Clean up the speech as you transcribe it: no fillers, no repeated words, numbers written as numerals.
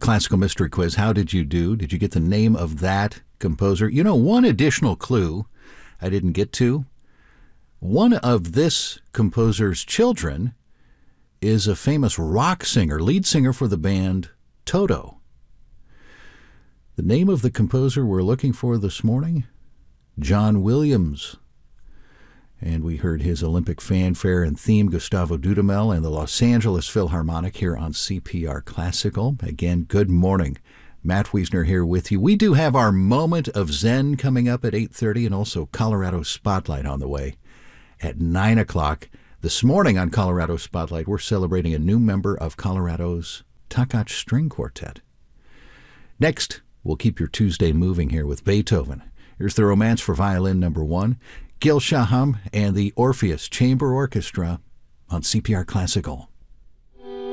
classical mystery quiz. How did you do? Did you get the name of that composer? You know, one additional clue I didn't get to. One of this composer's children is a famous rock singer, lead singer for the band Toto. The name of the composer we're looking for this morning? John Williams. And we heard his Olympic fanfare and theme, Gustavo Dudamel, and the Los Angeles Philharmonic here on CPR Classical. Again, good morning. Matt Wiesner here with you. We do have our Moment of Zen coming up at 8:30 and also Colorado Spotlight on the way at 9 o'clock. This morning on Colorado Spotlight, we're celebrating a new member of Colorado's Takach String Quartet. Next, we'll keep your Tuesday moving here with Beethoven. Here's the Romance for Violin No. 1, Gil Shaham and the Orpheus Chamber Orchestra on CPR Classical.